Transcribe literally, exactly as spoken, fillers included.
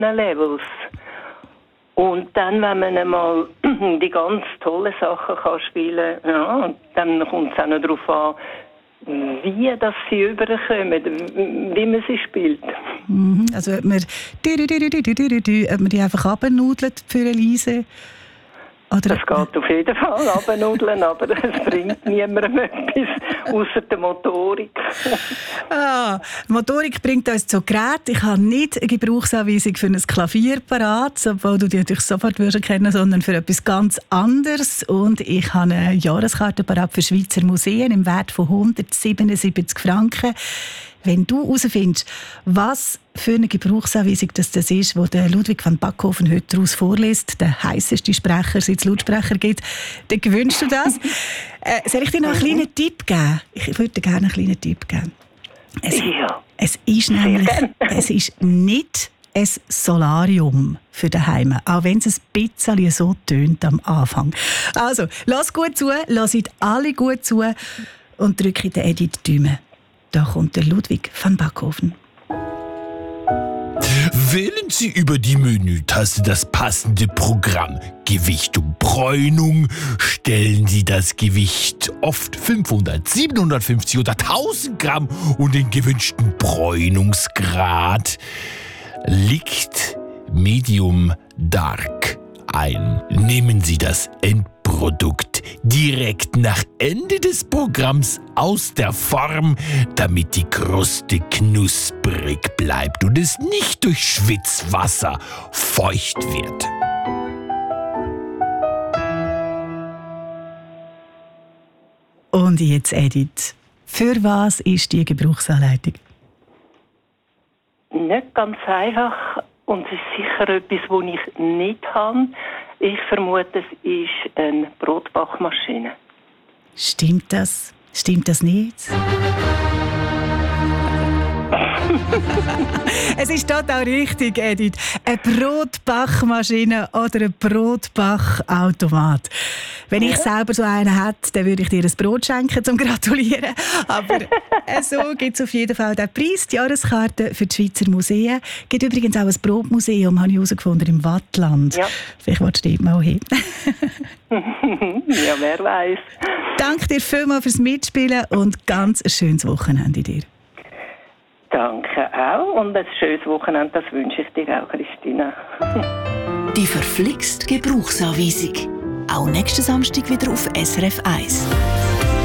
Levels. Und dann, wenn man einmal die ganz tollen Sachen kann spielen kann, ja, dann kommt es auch noch darauf an, wie dass sie überkommen, wie man sie spielt. Mhm. Also ob man, ob man die einfach abnudelt für eine Leise. Oder das geht auf jeden Fall abnudeln, aber es bringt niemandem etwas, außer der Motorik. ah, die Motorik bringt uns zu Geräten. Ich habe nicht eine Gebrauchsanweisung für ein Klavier parat, obwohl du die natürlich sofort würdest kennen, sondern für etwas ganz anderes. Und ich habe eine Jahreskarte parat für Schweizer Museen im Wert von hundertsiebenundsiebzig Franken. Wenn du herausfindest, was für eine Gebrauchsanweisung das, das ist, die der Ludwig van Backhoven heute daraus vorliest, der heisseste Sprecher, seit es Lautsprecher gibt, dann gewünschst du das. äh, soll ich dir noch einen kleinen Tipp geben? Ich würde dir gerne einen kleinen Tipp geben. Es, ja. es ist nämlich es ist nicht ein Solarium für daheim, auch wenn es ein bisschen so tönt am Anfang. Also, lass gut zu, lass alle gut zu und drücke den Edith die Daumen. Da kommt der Ludwig van Backhoven. Wählen Sie über die Menütaste das passende Programm. Gewicht und Bräunung. Stellen Sie das Gewicht oft fünfhundert, siebenhundertfünfzig oder tausend Gramm und den gewünschten Bräunungsgrad liegt Medium Dark ein. Nehmen Sie das Endprodukt direkt nach Ende des Programms aus der Form, damit die Kruste knusprig bleibt und es nicht durch Schwitzwasser feucht wird. Und jetzt, Edith, für was ist die Gebrauchsanleitung? Nicht ganz einfach und es ist sicher etwas, das ich nicht habe. Ich vermute, es ist eine Brotbackmaschine. Stimmt das? Stimmt das nicht? Es ist total richtig, Edith. Eine Brotbachmaschine oder ein Brotbachautomat. Wenn ich selber so einen hätte, dann würde ich dir ein Brot schenken zum Gratulieren. Aber so gibt es auf jeden Fall den Preis. Die Jahreskarte für die Schweizer Museen. Es gibt übrigens auch ein Brotmuseum, habe ich herausgefunden, im Wattland. Ja. Vielleicht willst du dort mal hin. Ja, wer weiß. Danke dir vielmals fürs Mitspielen und ganz ein schönes Wochenende dir. Danke auch und ein schönes Wochenende, das wünsche ich dir auch, Christina. Die verflixt Gebrauchsanweisung. Auch nächsten Samstag wieder auf S R F eins.